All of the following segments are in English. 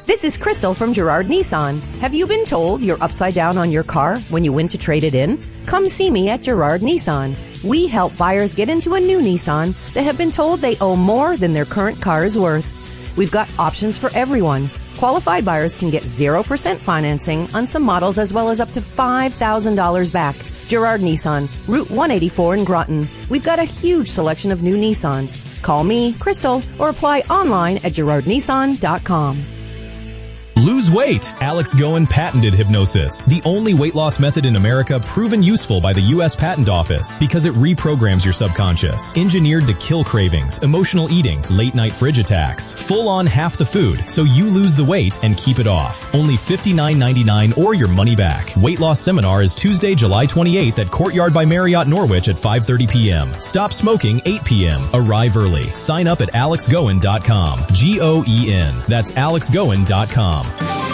This is Crystal from Girard Nissan. Have you been told you're upside down on your car when you went to trade it in? Come see me at Girard Nissan. We help buyers get into a new Nissan that have been told they owe more than their current car is worth. We've got options for everyone. Qualified buyers can get 0% financing on some models as well as up to $5,000 back. Girard Nissan, Route 184 in Groton. We've got a huge selection of new Nissans. Call me, Crystal, or apply online at girardnissan.com. Lose weight. Alex Goen patented hypnosis, the only weight loss method in America proven useful by the U.S. Patent Office because it reprograms your subconscious. Engineered to kill cravings, emotional eating, late night fridge attacks, full on half the food so you lose the weight and keep it off. Only $59.99 or your money back. Weight loss seminar is Tuesday, July 28th at Courtyard by Marriott Norwich at 5:30 p.m. Stop smoking 8 p.m. Arrive early. Sign up at alexgoen.com. Goen. That's alexgoen.com.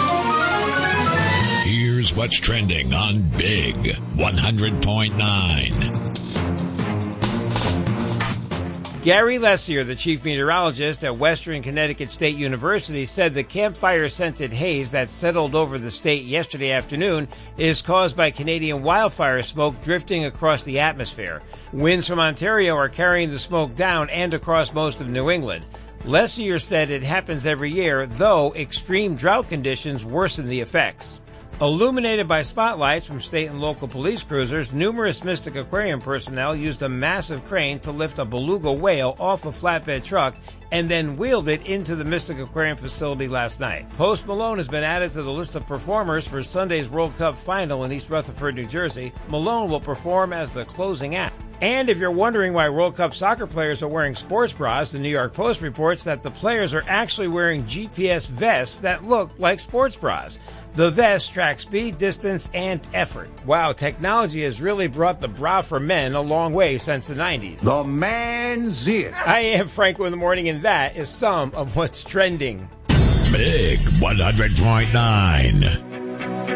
Here's what's trending on Big 100.9. Gary Lessier, the chief meteorologist at Western Connecticut State University, said the campfire-scented haze that settled over the state yesterday afternoon is caused by Canadian wildfire smoke drifting across the atmosphere. Winds from Ontario are carrying the smoke down and across most of New England. Lessier said it happens every year, though extreme drought conditions worsen the effects. Illuminated by spotlights from state and local police cruisers, numerous Mystic Aquarium personnel used a massive crane to lift a beluga whale off a flatbed truck and then wheeled it into the Mystic Aquarium facility last night. Post Malone has been added to the list of performers for Sunday's World Cup final in East Rutherford, New Jersey. Malone will perform as the closing act. And if you're wondering why World Cup soccer players are wearing sports bras, the New York Post reports that the players are actually wearing GPS vests that look like sports bras. The vest tracks speed, distance, and effort. Wow, technology has really brought the bra for men a long way since the 90s. The man's it. I am Franco in the Morning, and that is some of what's trending. Big 100.9.